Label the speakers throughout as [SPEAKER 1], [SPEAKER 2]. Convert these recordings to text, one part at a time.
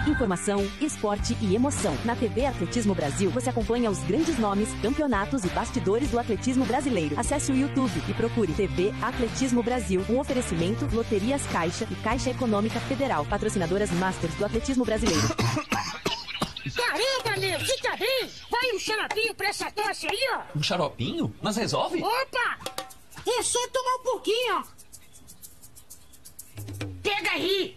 [SPEAKER 1] Informação, esporte e emoção. Na TV Atletismo Brasil, você acompanha os grandes nomes, campeonatos e bastidores do atletismo brasileiro. Acesse o YouTube e procure TV Atletismo Brasil. Um oferecimento, Loterias Caixa e Caixa Econômica Federal. Patrocinadoras Masters do atletismo brasileiro.
[SPEAKER 2] Caramba, Nil, você tá bem? Vai um xaropinho pra essa tosse aí, ó.
[SPEAKER 3] Um xaropinho? Mas resolve?
[SPEAKER 2] Opa! É só tomar um pouquinho, ó. Pega aí!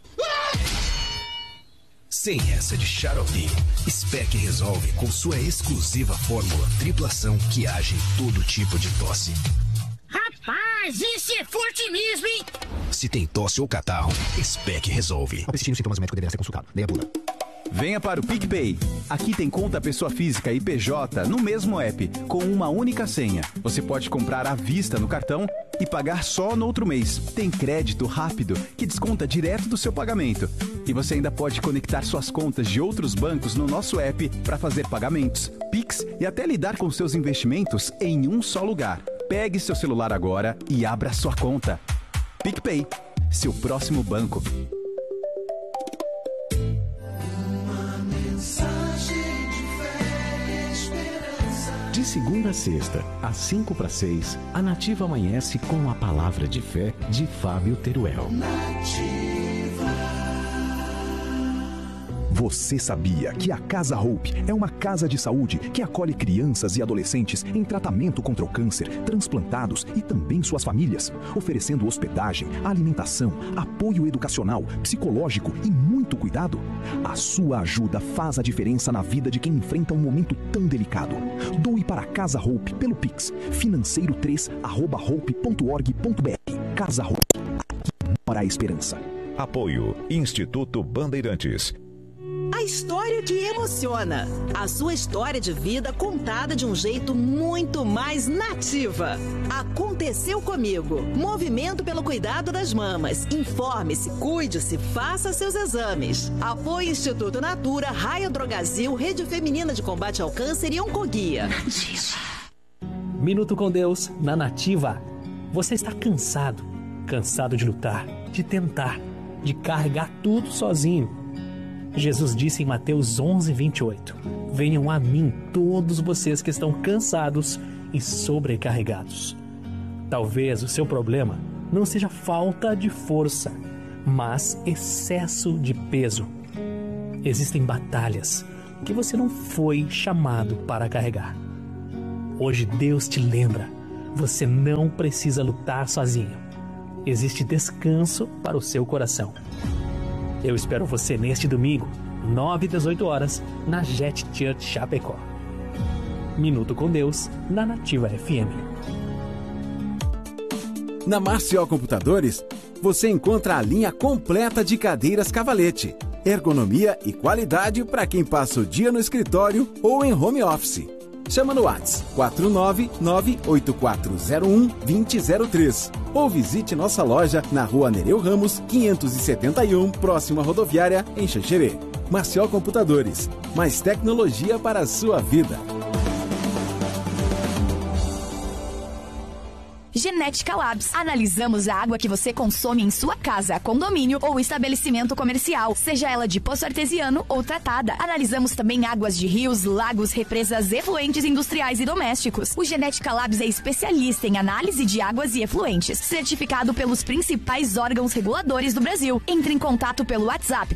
[SPEAKER 4] Sem essa de xarope, Spec resolve com sua exclusiva fórmula triplação que age em todo tipo de tosse.
[SPEAKER 2] Rapaz, esse é forte mesmo, hein?
[SPEAKER 4] Se tem tosse ou catarro, Spec resolve.
[SPEAKER 5] Persistir os sintomas médicos deverá ser consultado. Leia a bula.
[SPEAKER 6] Venha para o PicPay. Aqui tem conta pessoa física e PJ no mesmo app, com uma única senha. Você pode comprar à vista no cartão e pagar só no outro mês. Tem crédito rápido, que desconta direto do seu pagamento. E você ainda pode conectar suas contas de outros bancos no nosso app para fazer pagamentos, Pix e até lidar com seus investimentos em um só lugar. Pegue seu celular agora e abra sua conta. PicPay, seu próximo banco.
[SPEAKER 7] De segunda a sexta, às 5:45, a Nativa amanhece com a palavra de fé de Fábio Teruel.
[SPEAKER 8] Você sabia que a Casa Hope é uma casa de saúde que acolhe crianças e adolescentes em tratamento contra o câncer, transplantados e também suas famílias, oferecendo hospedagem, alimentação, apoio educacional, psicológico e muito cuidado? A sua ajuda faz a diferença na vida de quem enfrenta um momento tão delicado. Doe para a Casa Hope pelo Pix, financeiro3@hope.org.br. Casa Hope, aqui mora a esperança.
[SPEAKER 9] Apoio Instituto Bandeirantes.
[SPEAKER 10] A história que emociona. A sua história de vida contada de um jeito muito mais nativa. Aconteceu comigo. Movimento pelo cuidado das mamas. Informe-se, cuide-se, faça seus exames. Apoio Instituto Natura, Raia Drogasil, Rede Feminina de Combate ao Câncer e Oncoguia.
[SPEAKER 11] Minuto com Deus na Nativa. Você está cansado. Cansado de lutar, de tentar, de carregar tudo sozinho. Jesus disse em Mateus 11:28: Venham a mim todos vocês que estão cansados e sobrecarregados. Talvez o seu problema não seja falta de força, mas excesso de peso. Existem batalhas que você não foi chamado para carregar. Hoje Deus te lembra, você não precisa lutar sozinho. Existe descanso para o seu coração. Eu espero você neste domingo, 9 e 18 horas, na Jet Church Chapecó. Minuto com Deus, na Nativa FM.
[SPEAKER 12] Na Marcial Computadores, você encontra a linha completa de cadeiras Cavalete. Ergonomia e qualidade para quem passa o dia no escritório ou em home office. Chama no WhatsApp 499-8401-2003 ou visite nossa loja na Rua Nereu Ramos, 571, próxima à rodoviária, em Xanxerê. Marcial Computadores, mais tecnologia para a sua vida.
[SPEAKER 13] Genética Labs. Analisamos a água que você consome em sua casa, condomínio ou estabelecimento comercial, seja ela de poço artesiano ou tratada. Analisamos também águas de rios, lagos, represas, efluentes industriais e domésticos. O Genética Labs é especialista em análise de águas e efluentes, certificado pelos principais órgãos reguladores do Brasil. Entre em contato pelo WhatsApp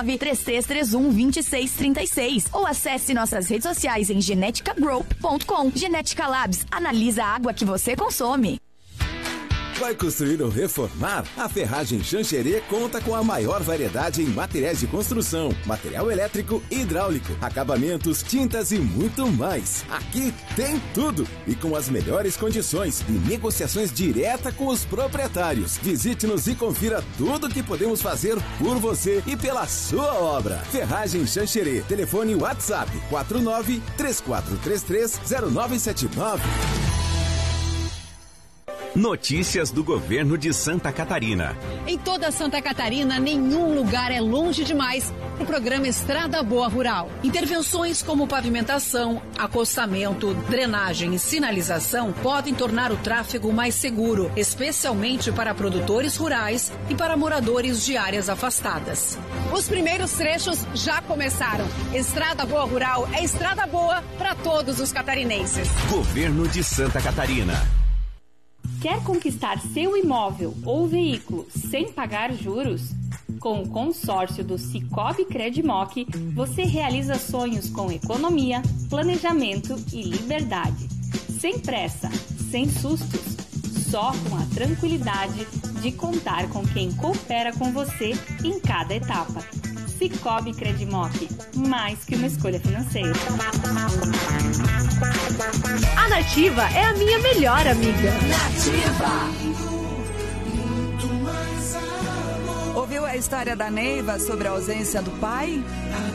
[SPEAKER 13] 49-3331-2636 ou acesse nossas redes sociais em geneticagroup.com. Genética Labs. Analisa a água que você consome.
[SPEAKER 12] Vai construir ou reformar? A Ferragem Xanxerê conta com a maior variedade em materiais de construção, material elétrico e hidráulico, acabamentos, tintas e muito mais. Aqui tem tudo e com as melhores condições e negociações direta com os proprietários. Visite-nos e confira tudo que podemos fazer por você e pela sua obra. Ferragem Xanxerê. Telefone WhatsApp 49-3433-0979.
[SPEAKER 14] Notícias do governo de Santa Catarina.
[SPEAKER 15] Em toda Santa Catarina, nenhum lugar é longe demais para o programa Estrada Boa Rural. Intervenções como pavimentação, acostamento, drenagem e sinalização podem tornar o tráfego mais seguro, especialmente para produtores rurais e para moradores de áreas afastadas. Os primeiros trechos já começaram. Estrada Boa Rural é estrada boa para todos os catarinenses.
[SPEAKER 14] Governo de Santa Catarina.
[SPEAKER 16] Quer conquistar seu imóvel ou veículo sem pagar juros? Com o consórcio do Sicoob Credimoc, você realiza sonhos com economia, planejamento e liberdade. Sem pressa, sem sustos, só com a tranquilidade de contar com quem coopera com você em cada etapa. Sicoob Credimoc, mais que uma escolha financeira.
[SPEAKER 1] A Nativa é a minha melhor amiga.
[SPEAKER 17] Ouviu a história da Neiva sobre a ausência do pai?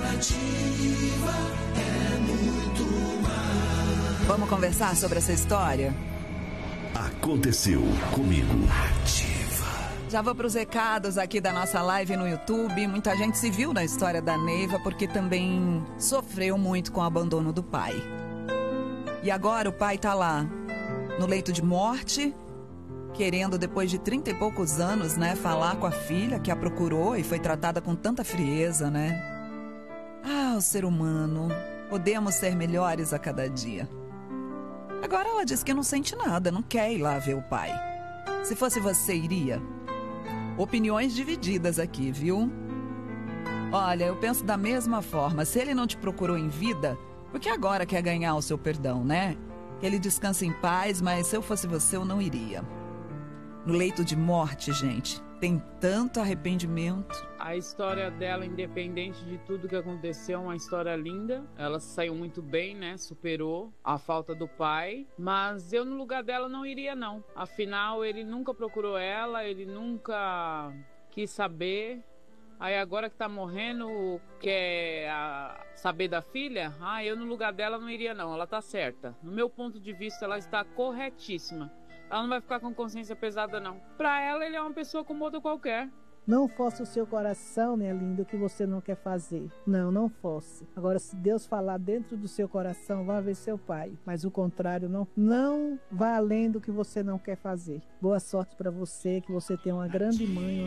[SPEAKER 17] Vamos conversar sobre essa história?
[SPEAKER 7] Aconteceu comigo.
[SPEAKER 17] Já vou para os recados aqui da nossa live no YouTube. Muita gente se viu na história da Neiva porque também sofreu muito com o abandono do pai. E agora o pai está lá, no leito de morte, querendo, depois de 30 e poucos anos, né, falar com a filha que a procurou e foi tratada com tanta frieza, né? Ah, o ser humano, podemos ser melhores a cada dia. Agora ela diz que não sente nada, não quer ir lá ver o pai. Se fosse você, iria? Opiniões divididas aqui, viu? Olha, eu penso da mesma forma. Se ele não te procurou em vida, por que agora quer ganhar o seu perdão, né? Que ele descanse em paz, mas se eu fosse você, eu não iria. No leito de morte, gente, tem tanto arrependimento.
[SPEAKER 18] A história dela, independente de tudo que aconteceu, é uma história linda. Ela saiu muito bem, né? Superou a falta do pai. Mas eu, no lugar dela, não iria, não. Afinal, ele nunca procurou ela, ele nunca quis saber. Aí agora que tá morrendo, quer saber da filha? Ah, eu no lugar dela não iria, não. Ela tá certa. No meu ponto de vista, ela está corretíssima. Ela não vai ficar com consciência pesada, não. Pra ela, ele é uma pessoa como outra qualquer.
[SPEAKER 19] Não force o seu coração, minha linda, o que você não quer fazer. Não, não force. Agora, se Deus falar dentro do seu coração, vá ver seu pai. Mas o contrário, não vá além do que você não quer fazer. Boa sorte para você, que você tenha uma grande mãe.